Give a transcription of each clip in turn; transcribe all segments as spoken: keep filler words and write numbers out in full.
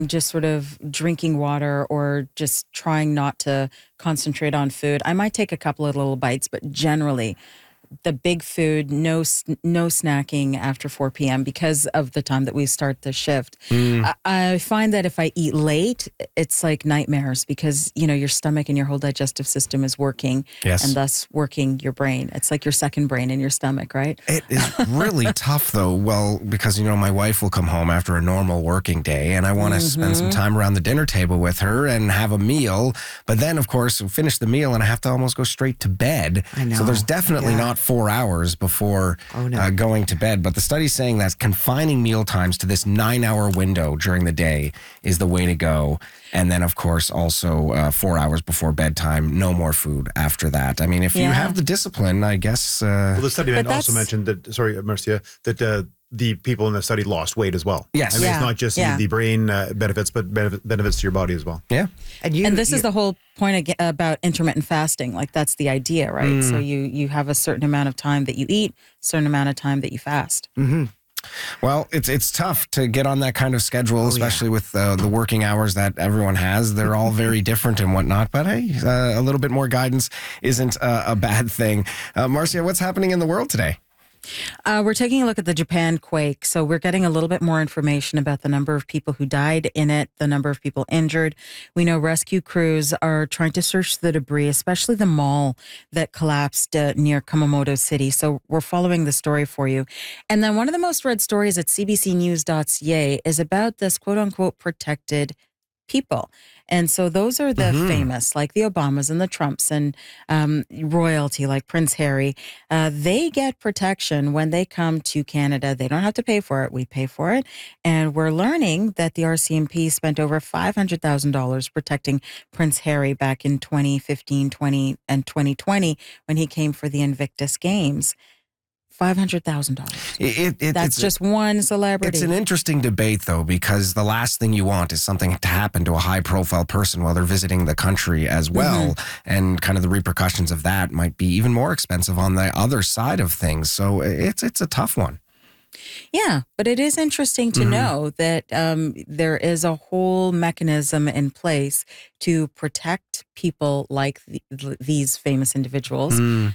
just sort of drinking water or just trying not to concentrate on food, I might take a couple of little bites, but generally the big food, no s- no snacking after four p.m. because of the time that we start the shift. Mm. I, I find that if I eat late, it's like nightmares because, you know, your stomach and your whole digestive system is working Yes. and thus working your brain. It's like your second brain in your stomach, right? It is really tough, though. Well, because, you know, my wife will come home after a normal working day, and I want to spend some time around the dinner table with her and have a meal. But then, of course, we'll finish the meal, and I have to almost go straight to bed. I know. So there's definitely Yeah. not four hours before Oh, no. uh, going to bed. But the study's saying that confining meal times to this nine-hour window during the day is the way to go. And then, of course, also uh, four hours before bedtime, no more food after that. I mean, if you Yeah. have the discipline, I guess... Uh, Well, the study But also that's- mentioned that, sorry, Marcia, that uh, the people in the study lost weight as well. Yes. I mean, Yeah. it's not just Yeah. the, the brain uh, benefits, but benefit, benefits to your body as well. yeah. And you, and this you, is the whole point ag- about intermittent fasting. Like that's the idea, right? So you you have a certain amount of time that you eat, certain amount of time that you fast. Well, it's it's tough to get on that kind of schedule, Oh, especially with uh, the working hours that everyone has. They're all very different and whatnot. But hey, uh, a little bit more guidance isn't uh, a bad thing. Uh, Marcia, what's happening in the world today? Uh, we're taking a look at the Japan quake. So we're getting a little bit more information about the number of people who died in it, the number of people injured. We know rescue crews are trying to search the debris, especially the mall that collapsed uh, near Kumamoto City. So we're following the story for you. And then one of the most read stories at c b c news dot c a is about this quote unquote protected people. And so those are the famous, like the Obamas and the Trumps and um, royalty, like Prince Harry. Uh, they get protection when they come to Canada. They don't have to pay for it. We pay for it. And we're learning that the R C M P spent over five hundred thousand dollars protecting Prince Harry back in twenty fifteen, twenty, and twenty twenty when he came for the Invictus Games. five hundred thousand dollars. It, it, it- That's it's, just one celebrity. It's an interesting debate, though, because the last thing you want is something to happen to a high-profile person while they're visiting the country as well, and kind of the repercussions of that might be even more expensive on the other side of things. So it's it's a tough one. Yeah, but it is interesting to know that um, there is a whole mechanism in place to protect people like the, these famous individuals, um,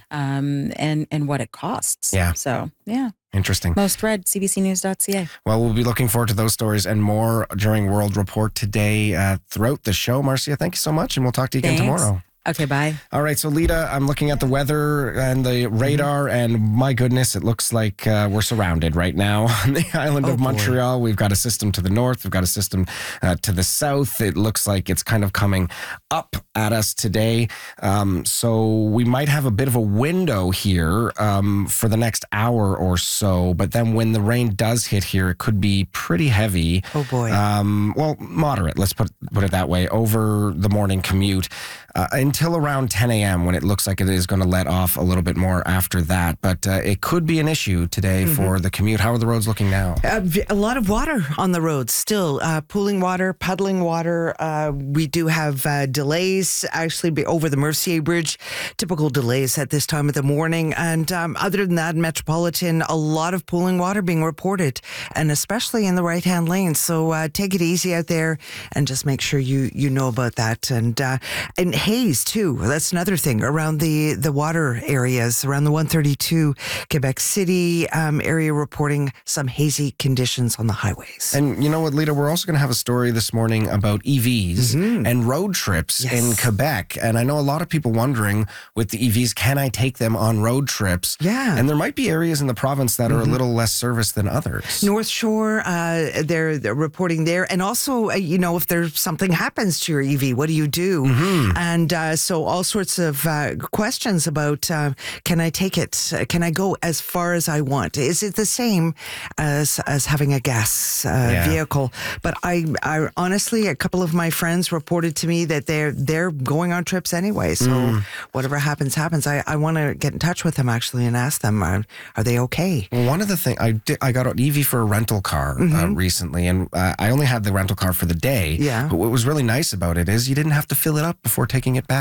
and and what it costs. Yeah. So yeah, Interesting. most read c b c news dot c a. Well, we'll be looking forward to those stories and more during World Report today uh, throughout the show. Marcia, thank you so much, and we'll talk to you again Thanks. tomorrow. Okay, bye. All right, so Lita, I'm looking at the weather and the radar, and my goodness, it looks like uh, we're surrounded right now on the island Oh, of boy. Montreal. We've got a system to the north, we've got a system uh, to the south. It looks like it's kind of coming up at us today. Um, so we might have a bit of a window here um, for the next hour or so, but then when the rain does hit here, it could be pretty heavy. Oh, boy. Um, well, moderate, let's put, put it that way, over the morning commute. Uh, until around ten a.m. when it looks like it is going to let off a little bit more after that. But uh, it could be an issue today for the commute. How are the roads looking now? Uh, v- a lot of water on the roads still, uh, pooling water, puddling water. Uh, we do have uh, delays actually be over the Mercier Bridge, typical delays at this time of the morning. And um, other than that, Metropolitan, a lot of pooling water being reported, and especially in the right-hand lane. So uh, take it easy out there and just make sure you, you know about that. And, uh, and haze too. That's another thing around the, the water areas, around the one thirty-two Quebec City um, area, reporting some hazy conditions on the highways. And you know what, Lita, we're also going to have a story this morning about E Vs and road trips Yes. in Quebec. And I know a lot of people wondering with the E Vs, can I take them on road trips? Yeah. And there might be areas in the province that are a little less serviced than others. North Shore, uh, they're, they're reporting there. And also, uh, you know, if there's something happens to your E V, what do you do? And uh, so all sorts of uh, questions about, uh, can I take it? Uh, Can I go as far as I want? Is it the same as as having a gas uh, Yeah. vehicle? But I, I honestly, a couple of my friends reported to me that they're they're going on trips anyway. So whatever happens, happens. I, I want to get in touch with them actually and ask them, are, are they okay? Well, one of the things I did, I got an E V for a rental car uh, recently, and uh, I only had the rental car for the day. Yeah. But what was really nice about it is you didn't have to fill it up before taking it back.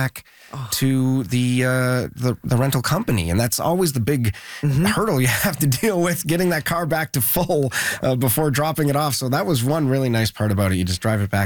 back to the, uh, the the rental company, and that's always the big mm-hmm. hurdle you have to deal with, getting that car back to full uh, before dropping it off. So that was one really nice part about it. You just drive it back